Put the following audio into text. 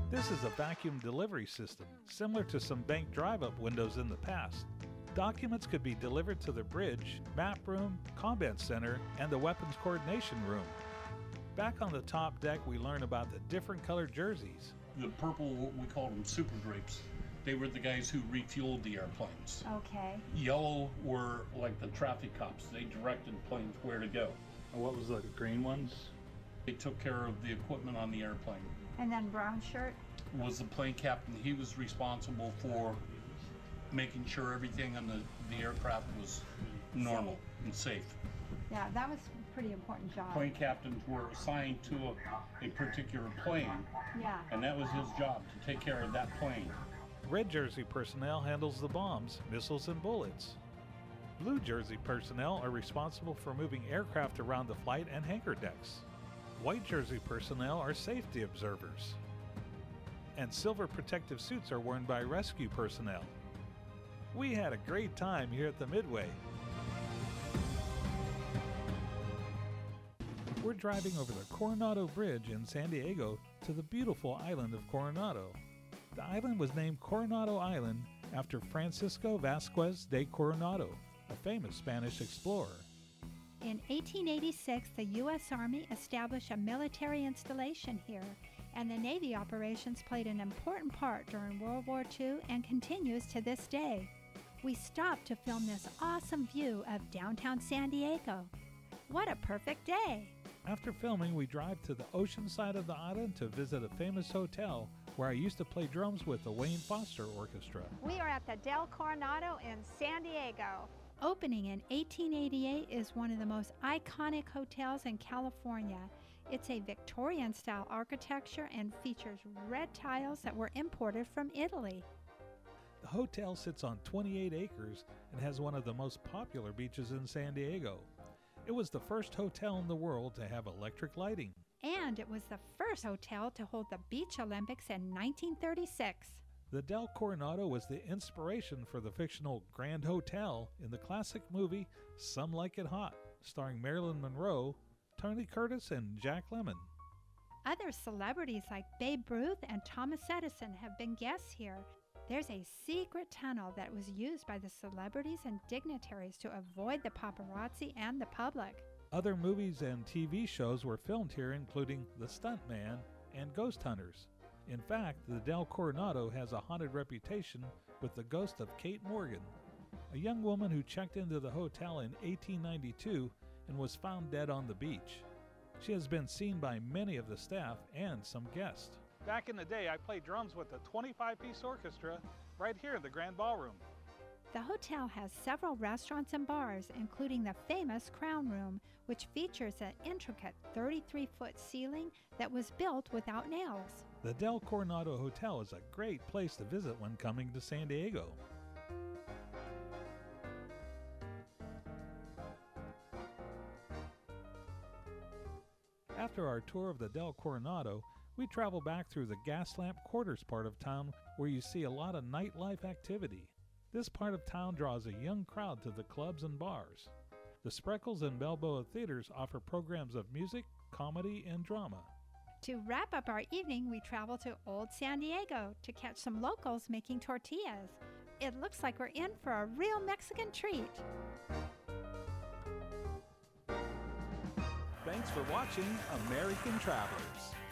This is a vacuum delivery system, similar to some bank drive-up windows in the past. Documents could be delivered to the bridge, map room, combat center, and the weapons coordination room. Back on the top deck, we learn about the different colored jerseys. The purple, we called them super drapes. They were the guys who refueled the airplanes. Okay. Yellow were like the traffic cops. They directed planes where to go. And what was the green ones? They took care of the equipment on the airplane. And then brown shirt? Was the plane captain. He was responsible for making sure everything on the aircraft was normal and safe. Yeah, that was a pretty important job. Plane captains were assigned to a particular plane. Yeah. And that was his job, to take care of that plane. Red jersey personnel handles the bombs, missiles, and bullets. Blue jersey personnel are responsible for moving aircraft around the flight and hangar decks. White jersey personnel are safety observers. And silver protective suits are worn by rescue personnel. We had a great time here at the Midway. We're driving over the Coronado Bridge in San Diego to the beautiful island of Coronado. The island was named Coronado Island after Francisco Vasquez de Coronado, a famous Spanish explorer. In 1886, the U.S. Army established a military installation here, and the Navy operations played an important part during World War II and continues to this day. We stopped to film this awesome view of downtown San Diego. What a perfect day! After filming, we drive to the ocean side of the island to visit a famous hotel where I used to play drums with the Wayne Foster Orchestra. We are at the Del Coronado in San Diego. Opening in 1888 is one of the most iconic hotels in California. It's a Victorian-style architecture and features red tiles that were imported from Italy. The hotel sits on 28 acres and has one of the most popular beaches in San Diego. It was the first hotel in the world to have electric lighting. And it was the first hotel to hold the Beach Olympics in 1936. The Del Coronado was the inspiration for the fictional Grand Hotel in the classic movie Some Like It Hot, starring Marilyn Monroe, Tony Curtis, and Jack Lemmon. Other celebrities like Babe Ruth and Thomas Edison have been guests here. There's a secret tunnel that was used by the celebrities and dignitaries to avoid the paparazzi and the public. Other movies and TV shows were filmed here, including The Stuntman and Ghost Hunters. In fact, the Del Coronado has a haunted reputation with the ghost of Kate Morgan, a young woman who checked into the hotel in 1892 and was found dead on the beach. She has been seen by many of the staff and some guests. Back in the day, I played drums with a 25-piece orchestra right here in the Grand Ballroom. The hotel has several restaurants and bars, including the famous Crown Room, which features an intricate 33-foot ceiling that was built without nails. The Del Coronado Hotel is a great place to visit when coming to San Diego. After our tour of the Del Coronado, we travel back through the Gaslamp Quarters part of town where you see a lot of nightlife activity. This part of town draws a young crowd to the clubs and bars. The Spreckles and Balboa Theaters offer programs of music, comedy, and drama. To wrap up our evening, we travel to Old San Diego to catch some locals making tortillas. It looks like we're in for a real Mexican treat. Thanks for watching American Travelers.